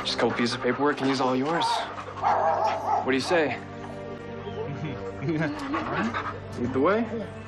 Just a couple pieces of paperwork and he's all yours. What do you say? Lead the way?